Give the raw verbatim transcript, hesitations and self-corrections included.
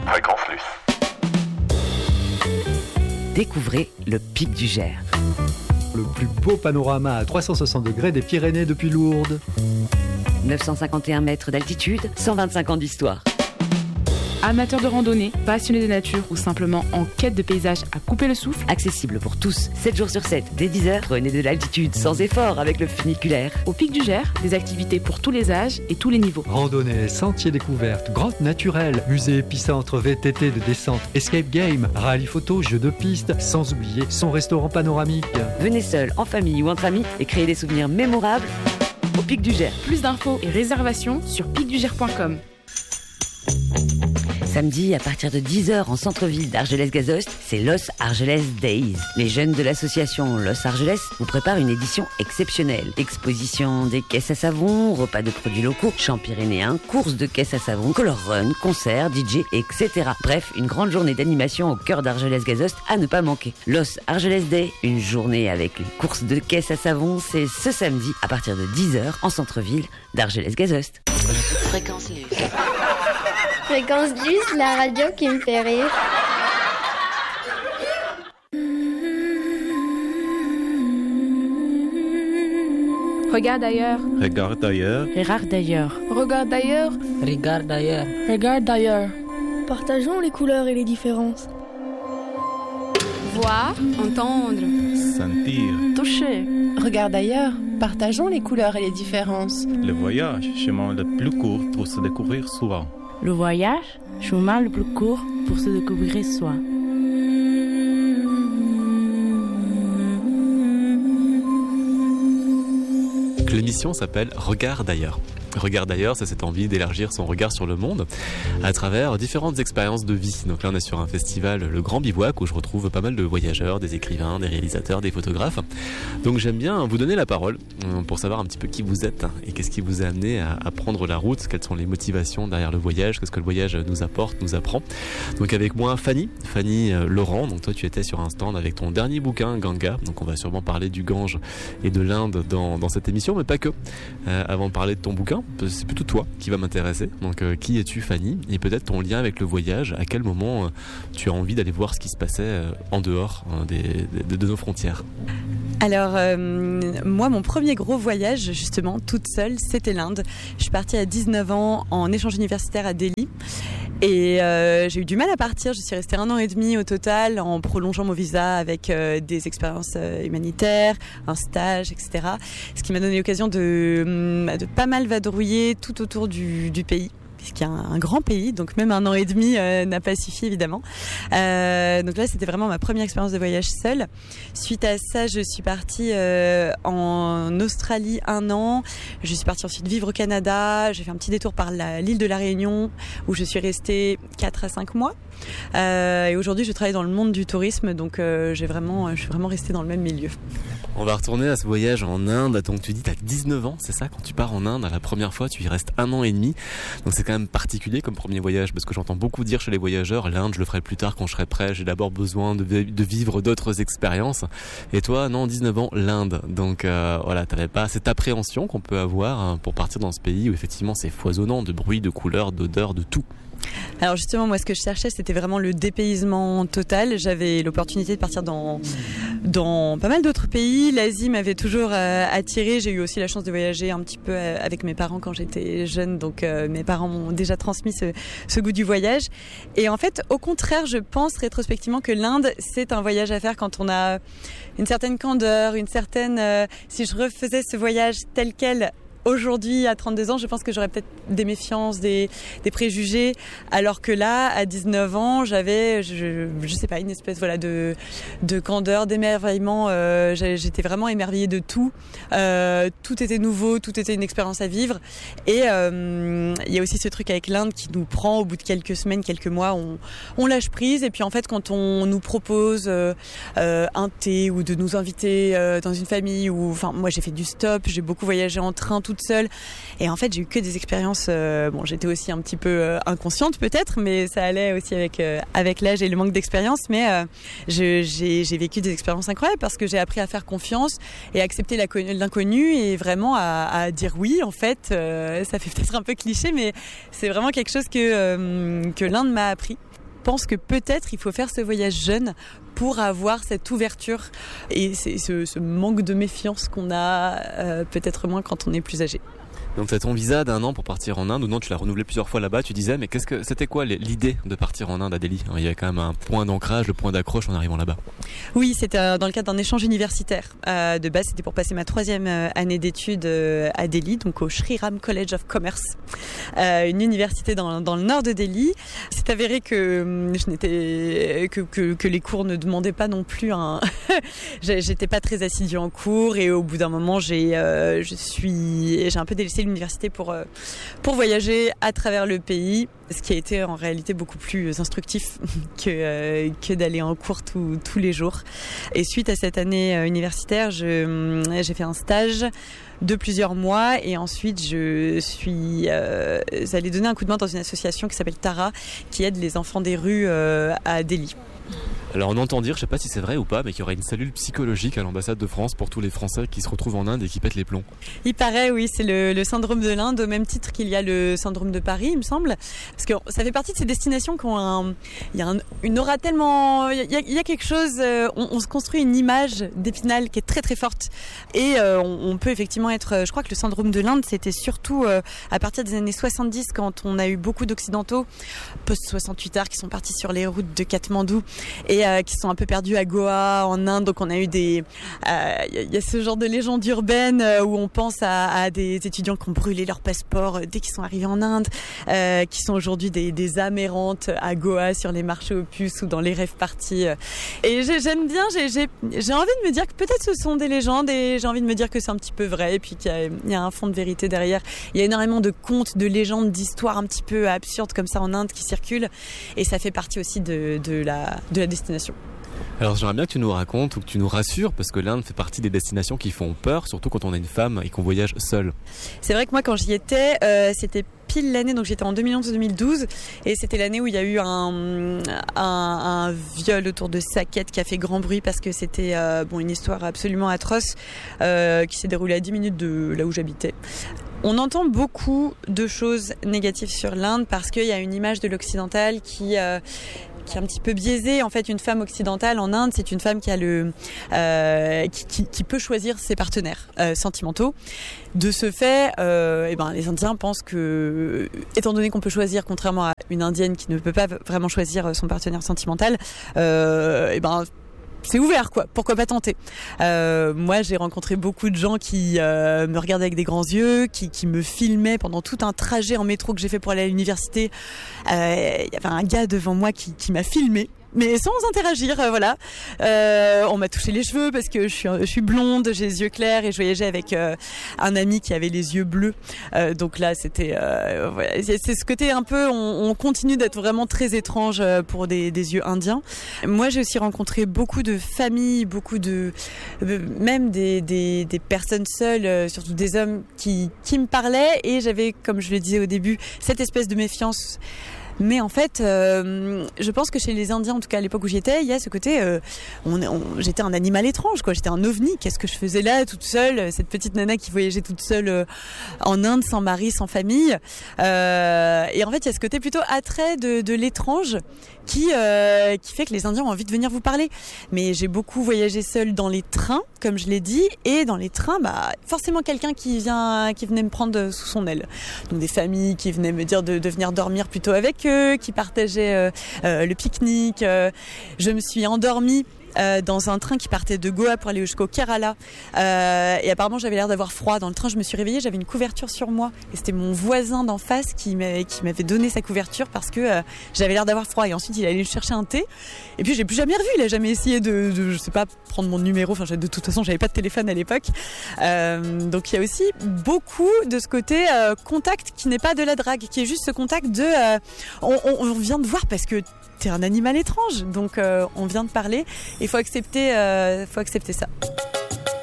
Fréquence Luce. Découvrez le Pic du Gers. Le plus beau panorama à trois cent soixante degrés des Pyrénées depuis Lourdes. neuf cent cinquante et un mètres d'altitude, cent vingt-cinq ans d'histoire. Amateurs de randonnée, passionnés de nature ou simplement en quête de paysages à couper le souffle. Accessible pour tous, sept jours sur sept, dès dix heures, prenez de l'altitude sans effort avec le funiculaire. Au Pic du Gers, des activités pour tous les âges et tous les niveaux. Randonnée, sentiers découvertes, grottes naturelles, musée épicentre V T T de descente, escape game, rallye photo, jeux de piste, sans oublier son restaurant panoramique. Venez seul, en famille ou entre amis et créez des souvenirs mémorables au Pic du Gers. Plus d'infos et réservations sur pic du gers point com. Samedi, à partir de dix heures en centre-ville d'Argelès-Gazost, c'est Los Argelès Days. Les jeunes de l'association Los Argelès vous préparent une édition exceptionnelle. Exposition des caisses à savon, repas de produits locaux, champs pyrénéens, courses de caisses à savon, color run, concerts, D J, et cetera. Bref, une grande journée d'animation au cœur d'Argelès-Gazost à ne pas manquer. Los Argelès Day, une journée avec les courses de caisses à savon, c'est ce samedi à partir de dix heures en centre-ville d'Argelès-Gazost. Fréquence Luce. Fréquence Luce, la radio qui me fait rire. Regarde ailleurs. Regarde ailleurs. Regarde d'ailleurs. Regarde d'ailleurs. Regarde d'ailleurs. Regarde d'ailleurs. Partageons les couleurs et les différences. Voir, entendre, Sentir. toucher. Regarde ailleurs. Partageons les couleurs et les différences. Le voyage, chemin le plus court pour se découvrir soi. Le voyage, chemin le plus court pour se découvrir soi. L'émission s'appelle Regarde d'ailleurs. Regarde d'ailleurs, c'est cette envie d'élargir son regard sur le monde à travers différentes expériences de vie. Donc là, on est sur un festival, le Grand Bivouac, où je retrouve pas mal de voyageurs, des écrivains, des réalisateurs, des photographes. Donc j'aime bien vous donner la parole pour savoir un petit peu qui vous êtes et qu'est-ce qui vous a amené à, à prendre la route, quelles sont les motivations derrière le voyage, qu'est-ce que le voyage nous apporte, nous apprend. Donc avec moi, Fanny, Fanny euh, Laurent. Donc toi, tu étais sur un stand avec ton dernier bouquin, Ganga. Donc on va sûrement parler du Gange et de l'Inde dans, dans cette émission, mais pas que. Euh, avant de parler de ton bouquin, c'est plutôt toi qui va m'intéresser. Donc euh, qui es-tu, Fanny, et peut-être ton lien avec le voyage, à quel moment euh, tu as envie d'aller voir ce qui se passait euh, en dehors euh, des, de, de nos frontières. Alors euh, moi, mon premier gros voyage, justement, toute seule, c'était l'Inde. Je suis partie à dix-neuf ans en échange universitaire à Delhi. Et euh, j'ai eu du mal à partir, je suis restée un an et demi au total en prolongeant mon visa avec euh, des expériences euh, humanitaires, un stage, et cetera. Ce qui m'a donné l'occasion de, de pas mal vadrouiller tout autour du, du pays. Puisqu'il y a un, un grand pays, donc même un an et demi euh, n'a pas suffi évidemment. Euh, donc là, c'était vraiment ma première expérience de voyage seule. Suite à ça, je suis partie euh, en Australie un an. Je suis partie ensuite vivre au Canada. J'ai fait un petit détour par la, l'île de la Réunion où je suis restée quatre à cinq mois. Euh, et aujourd'hui, je travaille dans le monde du tourisme, donc euh, j'ai vraiment, je suis vraiment restée dans le même milieu. On va retourner à ce voyage en Inde. Donc tu dis tu as dix-neuf ans, c'est ça? Quand tu pars en Inde, la première fois, tu y restes un an et demi. Donc c'est quand même particulier comme premier voyage, parce que j'entends beaucoup dire chez les voyageurs, l'Inde je le ferai plus tard quand je serai prêt, j'ai d'abord besoin de, de vivre d'autres expériences. Et toi, non, dix-neuf ans, l'Inde. Donc euh, voilà, t'avais pas cette appréhension qu'on peut avoir hein, pour partir dans ce pays où effectivement c'est foisonnant de bruit, de couleurs, d'odeurs, de tout. Alors justement, moi ce que je cherchais, c'était vraiment le dépaysement total. J'avais l'opportunité de partir dans, dans pas mal d'autres pays. L'Asie m'avait toujours euh, attirée. J'ai eu aussi la chance de voyager un petit peu euh, avec mes parents quand j'étais jeune. Donc euh, mes parents m'ont déjà transmis ce, ce goût du voyage. Et en fait, au contraire, je pense rétrospectivement que l'Inde, c'est un voyage à faire quand on a une certaine candeur, une certaine... Euh, si je refaisais ce voyage tel quel... Aujourd'hui, à trente-deux ans, je pense que j'aurais peut-être des méfiances, des, des préjugés, alors que là, à dix-neuf ans, j'avais, je, je sais pas, une espèce voilà de de candeur, d'émerveillement. Euh, j'étais vraiment émerveillée de tout. Euh, tout était nouveau, tout était une expérience à vivre. Et euh, il y a aussi ce truc avec l'Inde qui nous prend au bout de quelques semaines, quelques mois, on on lâche prise. Et puis en fait, quand on nous propose euh, euh, un thé ou de nous inviter euh, dans une famille, ou enfin, moi j'ai fait du stop, j'ai beaucoup voyagé en train toute seule, et en fait j'ai eu que des expériences euh, bon, j'étais aussi un petit peu euh, inconsciente peut-être, mais ça allait aussi avec euh, avec l'âge et le manque d'expérience, mais euh, je, j'ai, j'ai vécu des expériences incroyables parce que j'ai appris à faire confiance et à accepter l'inconnu et vraiment à, à dire oui en fait. Euh, ça fait peut-être un peu cliché, mais c'est vraiment quelque chose que, euh, que l'Inde m'a appris. pense que peut-être il faut faire ce voyage jeune pour avoir cette ouverture et c'est ce, ce manque de méfiance qu'on a euh, peut-être moins quand on est plus âgé. Donc tu as ton visa d'un an pour partir en Inde, ou non, tu l'as renouvelé plusieurs fois là-bas, tu disais, mais qu'est-ce que c'était quoi l'idée de partir en Inde à Delhi ? Il y avait quand même un point d'ancrage, le point d'accroche en arrivant là-bas. Oui, c'était dans le cadre d'un échange universitaire. Euh, de base, c'était pour passer ma troisième année d'études à Delhi, donc au Shri Ram College of Commerce, euh, une université dans, dans le nord de Delhi. C'est avéré que je n'étais que, que, que les cours ne demandaient pas non plus un. J'étais pas très assidue en cours et au bout d'un moment, j'ai euh, je suis j'ai un peu délaissé l'université pour, pour voyager à travers le pays, ce qui a été en réalité beaucoup plus instructif que, euh, que d'aller en cours tout, tous les jours. Et suite à cette année universitaire, je, j'ai fait un stage de plusieurs mois et ensuite je suis euh, allée donner un coup de main dans une association qui s'appelle Tara, qui aide les enfants des rues euh, à Delhi. Alors on entend dire, je sais pas si c'est vrai ou pas, mais qu'il y aurait une cellule psychologique à l'ambassade de France pour tous les Français qui se retrouvent en Inde et qui pètent les plombs. Il paraît, oui, c'est le, le syndrome de l'Inde, au même titre qu'il y a le syndrome de Paris, il me semble. Parce que ça fait partie de ces destinations qui ont un, il y a un, une aura tellement, il y a, il y a quelque chose, on, on se construit une image d'Épinal qui est très très forte. Et euh, on, on peut effectivement être, je crois que le syndrome de l'Inde, c'était surtout euh, à partir des années soixante-dix, quand on a eu beaucoup d'Occidentaux, post-soixante-huit arts, qui sont partis sur les routes de Katmandou et euh, qui sont un peu perdus à Goa, en Inde. Donc on a eu des... Il euh, y, y a ce genre de légende urbaine euh, où on pense à, à des étudiants qui ont brûlé leur passeport euh, dès qu'ils sont arrivés en Inde, euh, qui sont aujourd'hui des, des âmes errantes à Goa sur les marchés aux puces ou dans les rêves parties. Et j'ai, j'aime bien, j'ai, j'ai, j'ai envie de me dire que peut-être ce sont des légendes et j'ai envie de me dire que c'est un petit peu vrai et puis qu'il y a, il y a un fond de vérité derrière. Il y a énormément de contes, de légendes, d'histoires un petit peu absurdes comme ça en Inde qui circulent et ça fait partie aussi de, de, la, de la destination. Alors j'aimerais bien que tu nous racontes ou que tu nous rassures, parce que l'Inde fait partie des destinations qui font peur, surtout quand on est une femme et qu'on voyage seul. C'est vrai que moi quand j'y étais, euh, c'était pile l'année, donc j'étais en deux mille onze deux mille douze et c'était l'année où il y a eu un, un, un viol autour de Saket qui a fait grand bruit parce que c'était euh, bon, une histoire absolument atroce euh, qui s'est déroulée à dix minutes de là où j'habitais. On entend beaucoup de choses négatives sur l'Inde parce qu'il y a une image de l'occidental qui... Euh, qui est un petit peu biaisée. En fait, une femme occidentale en Inde, c'est une femme qui a le, euh, qui, qui, qui peut choisir ses partenaires euh, sentimentaux. De ce fait, euh, eh ben, les Indiens pensent que, étant donné qu'on peut choisir, contrairement à une Indienne qui ne peut pas vraiment choisir son partenaire sentimental, euh, eh ben c'est ouvert, quoi. Pourquoi pas tenter? euh, Moi, j'ai rencontré beaucoup de gens qui euh, me regardaient avec des grands yeux, qui, qui me filmaient pendant tout un trajet en métro que j'ai fait pour aller à l'université. Il euh, y avait un gars devant moi qui, qui m'a filmé, mais sans interagir, euh, voilà. Euh, on m'a touché les cheveux parce que je suis, je suis blonde, j'ai les yeux clairs et je voyageais avec euh, un ami qui avait les yeux bleus. Euh, donc là, c'était, euh, voilà, c'est ce côté un peu, on, on continue d'être vraiment très étrange pour des, des yeux indiens. Moi, j'ai aussi rencontré beaucoup de familles, beaucoup de, même des, des, des personnes seules, surtout des hommes qui, qui me parlaient et j'avais, comme je le disais au début, cette espèce de méfiance. Mais en fait, euh, je pense que chez les Indiens, en tout cas à l'époque où j'y étais, il y a ce côté, euh, on, on, j'étais un animal étrange, quoi. J'étais un ovni. Qu'est-ce que je faisais là, toute seule, cette petite nana qui voyageait toute seule euh, en Inde, sans mari, sans famille. Euh, et en fait, il y a ce côté plutôt attrait de, de l'étrange qui, euh, qui fait que les Indiens ont envie de venir vous parler. Mais j'ai beaucoup voyagé seule dans les trains, comme je l'ai dit, et dans les trains, bah forcément quelqu'un qui vient, qui venait me prendre sous son aile. Donc des familles qui venaient me dire de, de venir dormir plutôt avec eux, qui partageaient euh, euh, le pique-nique. Euh, je me suis endormie Euh, dans un train qui partait de Goa pour aller jusqu'au Kerala euh, et apparemment j'avais l'air d'avoir froid dans le train. Je me suis réveillée, j'avais une couverture sur moi et c'était mon voisin d'en face qui m'avait, qui m'avait donné sa couverture parce que euh, j'avais l'air d'avoir froid et ensuite il allait chercher un thé et puis j'ai plus jamais revu. Il a jamais essayé de, de je sais pas, prendre mon numéro. Enfin, de toute façon j'avais pas de téléphone à l'époque. Euh, donc il y a aussi beaucoup de ce côté euh, contact qui n'est pas de la drague, qui est juste ce contact de euh, on, on, on vient de voir parce que t'es un animal étrange, donc euh, on vient de parler. Il faut accepter, euh, faut accepter ça.